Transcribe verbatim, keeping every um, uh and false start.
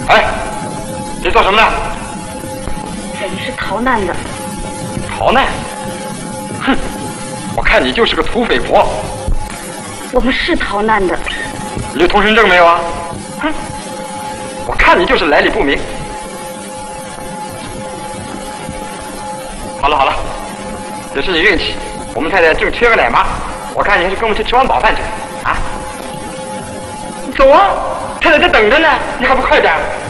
哎，你做什么呢？ 我们是逃难的。 逃难？哼，我看你就是个土匪婆。 我们是逃难的。 你有通行证没有啊？哼，我看你就是来历不明。好了好了，只是你运气，我们太太正缺个奶妈，我看你还是跟我们去吃碗饱饭去啊！走啊，太太在等着呢，你还不快点？